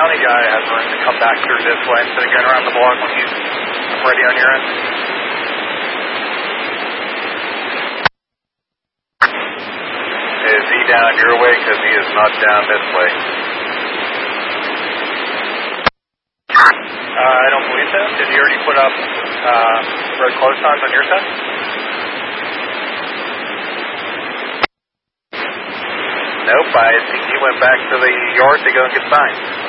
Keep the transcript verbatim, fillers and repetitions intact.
county guy has room to come back through this way instead of going around the block when he's ready on your end. Is he down your way? Because he is not down this way. Uh, I don't believe so. Did he already put up uh, road close signs on your side? Nope, I think he went back to the yard to go and get signs.